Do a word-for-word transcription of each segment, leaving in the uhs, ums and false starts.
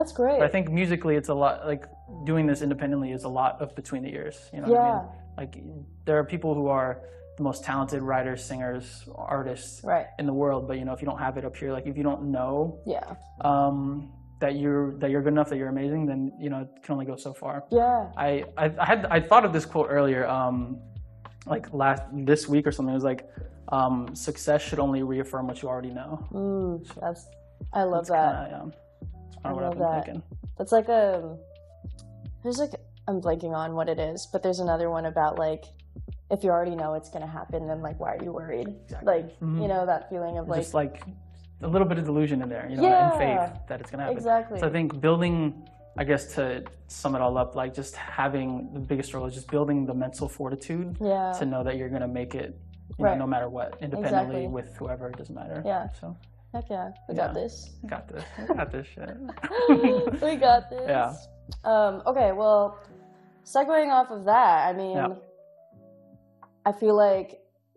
That's great. But I think musically, it's a lot like doing this independently is a lot of between the ears. You know what Yeah. I mean? Like there are people who are the most talented writers, singers, artists Right. in the world, but you know, if you don't have it up here, like if you don't know Yeah. um, that you're that you're good enough, that you're amazing, then you know it can only go so far. Yeah. I I, I had I thought of this quote earlier, um, like last this week or something. It was like, um, success should only reaffirm what you already know. Mm, So that's I love that's that. kinda, yeah, that's I kind of what I've love been that. thinking. That's like a there's like I'm blanking on what it is, but there's another one about like if you already know it's gonna happen, then like why are you worried? Exactly. Like Mhm. you know that feeling of like Just like a little bit of delusion in there, you know, Yeah. and faith that it's gonna happen. Exactly. So I think building, I guess to sum it all up, like just having the biggest struggle is just building the mental fortitude yeah. to know that you're gonna make it, you Right. know, no matter what, independently Exactly. with whoever, it doesn't matter. Yeah. So Heck yeah, we Yeah. got this. I got this. I got this shit. We got this. Yeah. Um, okay, well, segueing off of that, I mean, Yeah. I feel like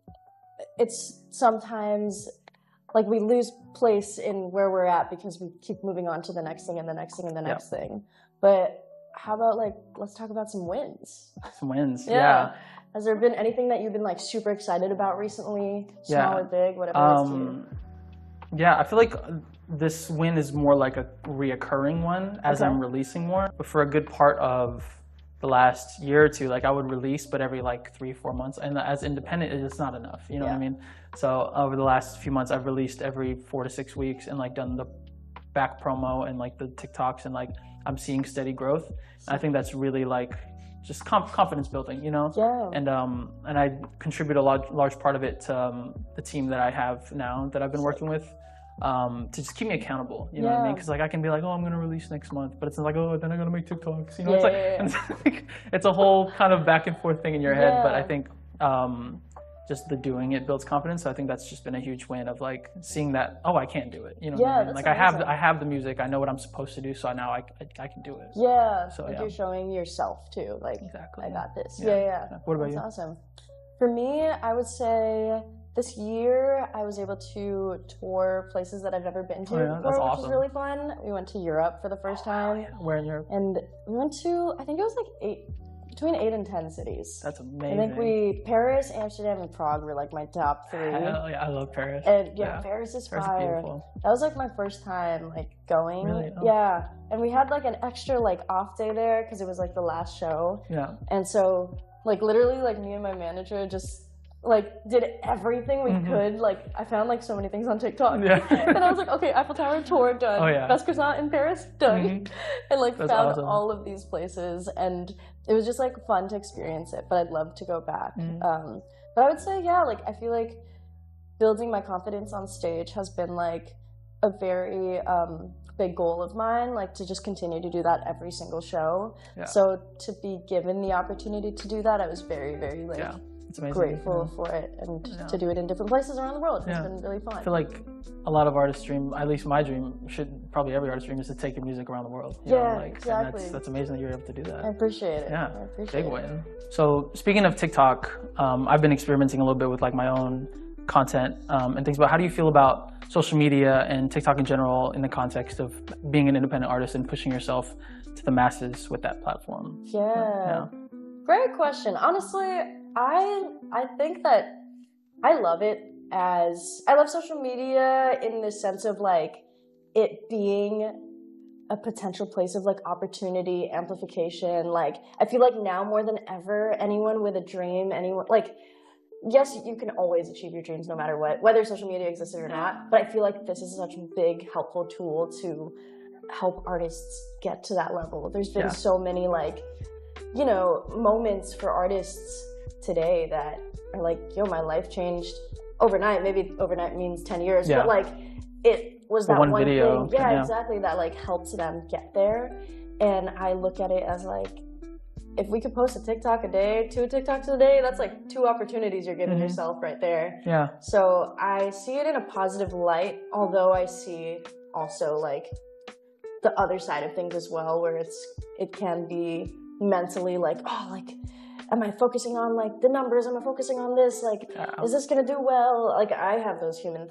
it's sometimes like we lose place in where we're at because we keep moving on to the next thing and the next thing and the Yeah. next thing. But how about like, let's talk about some wins. Some wins. Yeah. Yeah. Has there been anything that you've been like super excited about recently? Small Yeah. or big, whatever it is to you? Um, yeah, I feel like this win is more like a reoccurring one as Okay. I'm releasing more. But for a good part of the last year or two, like I would release, but every like three, four months. And as independent, it's not enough. You know Yeah. what I mean? So over the last few months, I've released every four to six weeks and like done the back promo and like the TikToks, and like I'm seeing steady growth. And I think that's really like just conf- confidence building, you know? Yeah. And um and I contribute a large large part of it to um, the team that I have now that I've been working with, um, to just keep me accountable. You know what I mean? Yeah. Because like I can be like, oh, I'm gonna release next month, but it's not like, oh, then I gotta make TikToks. You know, Yeah, it's like, yeah, yeah. It's, like it's a whole kind of back and forth thing in your head. But I Yeah. think um, just the doing it builds confidence. So I think that's just been a huge win of like seeing that, oh, I can do it. You know what Yeah, I mean? that's Like I have amazing. I have the music, I know what I'm supposed to do, so now I I, I can do it. Yeah, So, like yeah. you're showing yourself too. Like, Exactly. I got this. Yeah. Yeah, yeah. Yeah. What about That's you? awesome. For me, I would say this year I was able to tour places that I've never been to Oh, yeah, before, that's which awesome. was really fun. We went to Europe for the first time, Where in your and we went to I think it was like eight, between eight and ten cities. that's I amazing. think we Paris, Amsterdam, and Prague were like my top three. Hell yeah, I love Paris. And yeah, Yeah. Paris is Paris is fire. beautiful. That was like my first time like going. Really? Oh. Yeah, and we had like an extra like off day there because it was like the last show. Yeah. And so, like, literally, like, me and my manager just, like, did everything we Mhm. could. Like, I found, like, so many things on TikTok. Yeah. And I was like, okay, Eiffel Tower tour, done. Oh, yeah. Best croissant in Paris, done. Mhm. And, like, That's found awesome. all of these places. And it was just, like, fun to experience it. But I'd love to go back. Mhm. Um, but I would say, yeah, like, I feel like building my confidence on stage has been, like, a very um, big goal of mine, like to just continue to do that every single show. Yeah. So to be given the opportunity to do that, I was very, very like Yeah. It's amazing. grateful for it, and Yeah. to do it in different places around the world has Yeah. been really fun. I feel like a lot of artists' dream, at least my dream, should probably every artist's dream is to take your music around the world. You Yeah, know, like, exactly. And that's, that's amazing that you're able to do I that. appreciate it. Yeah, I appreciate big it. win. So speaking of TikTok, um, I've been experimenting a little bit with like my own content um, and things. But how do you feel about social media and TikTok in general in the context of being an independent artist and pushing yourself to the masses with that platform? Yeah. Yeah. Great question. Honestly, I I think that I love it as I love social media in the sense of like it being a potential place of like opportunity, amplification. Like I feel like now more than ever, anyone with a dream, anyone like yes, you can always achieve your dreams no matter what, whether social media existed or not. But I feel like this is such a big, helpful tool to help artists get to that level. There's been Yeah. so many like, you know, moments for artists today that are like, yo, my life changed overnight. Maybe overnight means ten years, Yeah. but like it was The that one one, video, thing. Yeah, yeah. exactly. That like helped them get there. And I look at it as like, if we could post a TikTok a day, two TikToks a day, that's like two opportunities you're giving Mhm. yourself right there. Yeah. So I see it in a positive light, although I see also like the other side of things as well, where it's it can be mentally like, oh, like, am I focusing on like the numbers? Am I focusing on this? Like, Yeah. is this gonna do well? Like, I have those human